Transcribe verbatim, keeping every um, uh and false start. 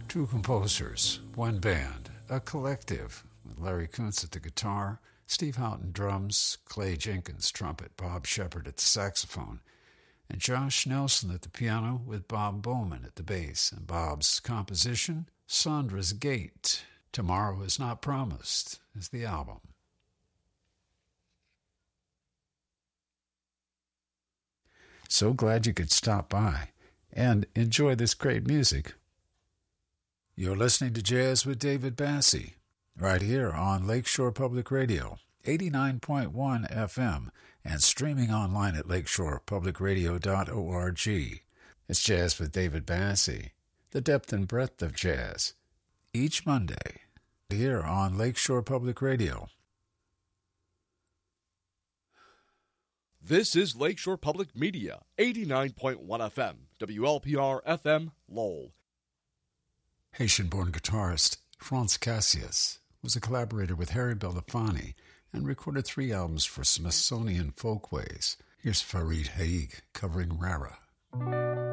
Two composers, one band, a collective, with Larry Kuntz at the guitar, Steve Houghton drums, Clay Jenkins trumpet, Bob Shepard at the saxophone, and Josh Nelson at the piano with Bob Bowman at the bass, and Bob's composition, Sandra's Gate. Tomorrow Is Not Promised is the album. So glad you could stop by and enjoy this great music. You're listening to Jazz with David Bassie, right here on Lakeshore Public Radio, eighty-nine point one F M, and streaming online at lakeshore public radio dot org. It's Jazz with David Bassie, the depth and breadth of jazz, each Monday, here on Lakeshore Public Radio. This is Lakeshore Public Media, eighty-nine point one F M, W L P R F M, Lowell. Haitian-born guitarist Franz Cassius was a collaborator with Harry Belafonte and recorded three albums for Smithsonian Folkways. Here's Farid Haig covering Rara.